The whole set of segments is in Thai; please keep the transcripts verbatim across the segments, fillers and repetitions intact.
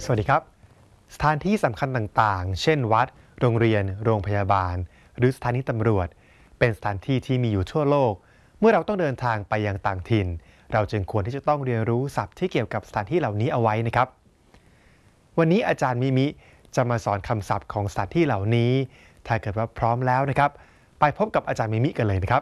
สวัสดีครับสถานที่สำคัญต่างๆเช่นวัดโรงเรียนโรงพยาบาลหรือสถานีตำรวจเป็นสถานที่ที่มีอยู่ทั่วโลกเมื่อเราต้องเดินทางไปยังต่างถิ่นเราจึงควรที่จะต้องเรียนรู้ศัพท์ที่เกี่ยวกับสถานที่เหล่านี้เอาไว้นะครับวันนี้อาจารย์มิมิจะมาสอนคำศัพท์ของสถานที่เหล่านี้ถ้าเกิดว่าพร้อมแล้วนะครับไปพบกับอาจารย์มิมิกันเลยนะครับ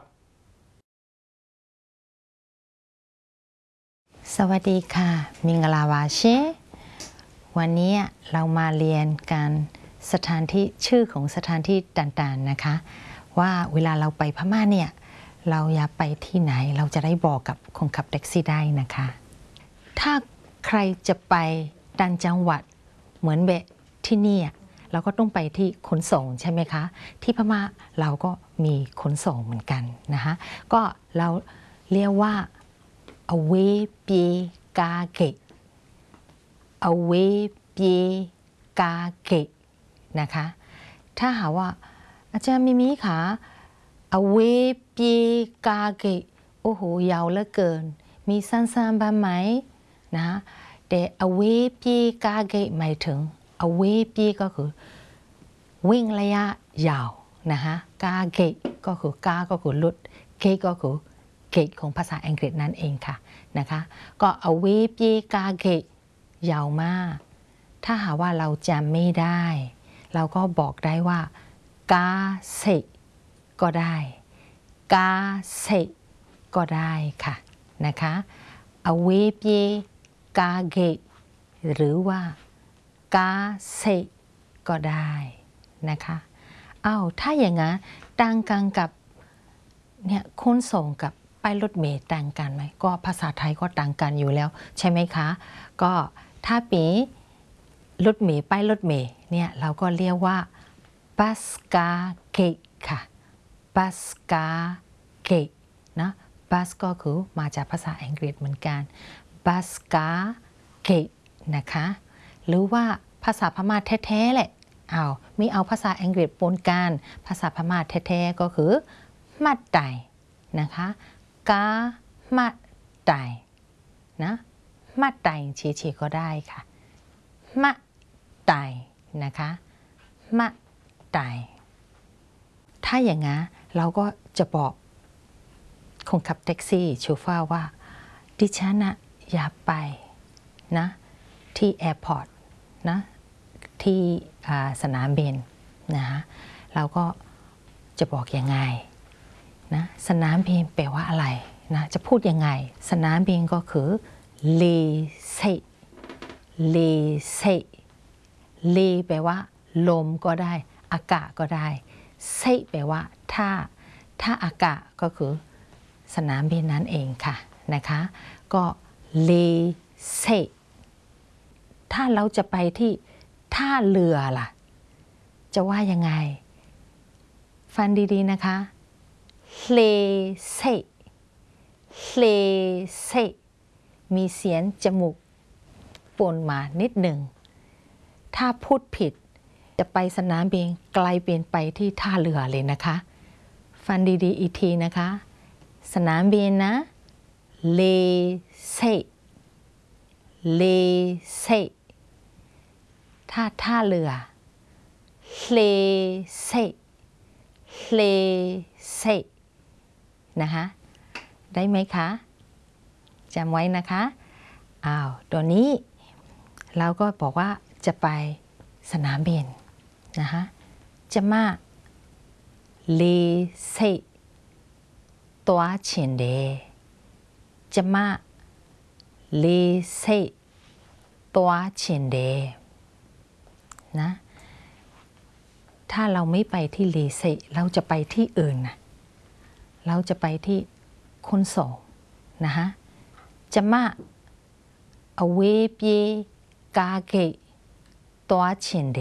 สวัสดีค่ะมิงลาวาเชวันนี้เรามาเรียนการสถานที่ชื่อของสถานที่ต่างๆนะคะว่าเวลาเราไปพม่าเนี่ยเราอยากไปที่ไหนเราจะได้บอกกับคนขับแท็กซี่ได้นะคะถ้าใครจะไปต่างจังหวัดเหมือนแบบที่นี่เราก็ต้องไปที่ขนส่งใช่ไหมคะที่พม่าเราก็มีขนส่งเหมือนกันนะคะก็เราเรียกว่าเอาเวเปียกาเกะเอาเวเปียกาเกะนะคะถ้าหาว่าอาจารย์มิมิคะเอาเวเปียกาเกะโอ้โหยาวเหลือเกินมีสั้นๆบ้างไหมนะแต่เอาเวเปียกาเกะหมายถึงเอาเวเปียก็คือวิ่งระยะยาวนะคะกาเกะก็คือกาก็คือลุดเกะก็คือเกตของภาษาอังกฤษนั่นเองค่ะนะคะก็เอาเวปีกาเกตยาวมากถ้าหาว่าเราจำไม่ได้เราก็บอกได้ว่ากาเซก็ได้กาเซก็ได้ค่ะนะคะเอาเวปีกาเกตหรือว่ากาเซก็ได้นะคะอ้าวถ้าอย่างนั้นต่างกันกับเนี่ยขนส่งกับป้ายรถเมล์ต่างกันไหมก็ภาษาไทยก็ต่างกันอยู่แล้วใช่ไหมคะก็ถ้าปีรถเมล์ป้ายรถเมล์เนี่ยเราก็เรียกว่าบัสกาเกะค่ะบัสกาเกะนะบัสก็คือมาจากภาษาอังกฤษเหมือนกันบัสกาเกะนะคะหรือว่าภาษาพม่าแท้ๆแหละเอาไม่เอาภาษาอังกฤษปนกันภาษาพม่าแท้ๆก็คือมัดไตนะคะกามัดไตนะมัดไตเฉยๆก็ได้ค่ะมัดไตนะคะมัดไตถ้าอย่างงั้นเราก็จะบอกคนขับแท็กซี่โชเฟอร์ว่าดิฉันนะอยากไปนะที่แอร์พอร์ตนะที่สนามบินนะคะเราก็จะบอกยังไงนะสนามบินแปลว่าอะไรนะจะพูดยังไงสนามบินก็คือเลเซเลเซเลแปลว่าลมก็ได้อากาศก็ได้เซแปลว่าถ้าถ้าอากาศก็คือสนามบินนั่นเองค่ะนะคะก็เลเซถ้าเราจะไปที่ท่าเรือล่ะจะว่ายังไงฟังดีๆนะคะเลเซเลเซมีเสียงจมูกปนมานิดหนึ่งถ้าพูดผิดจะไปสนามบินไกลเปลี่ยนไปที่ท่าเรือเลยนะคะฟังดีๆอีกทีนะคะสนามบินนะเลเซเลเซถ้าท่าเรือเลเซเลเซนะคะได้ไหมคะจำไว้นะคะอ้าวตัวนี้เราก็บอกว่าจะไปสนามบินนะคะจะมาเลเซตัวเฉียนเดจะมาเลเซตัวเฉียนเดนะถ้าเราไม่ไปที่เลเซเราจะไปที่อื่นนะเราจะไปที่ขนส่งนะคะจะมาเอาเวปีกาเกะตัวเฉียนเด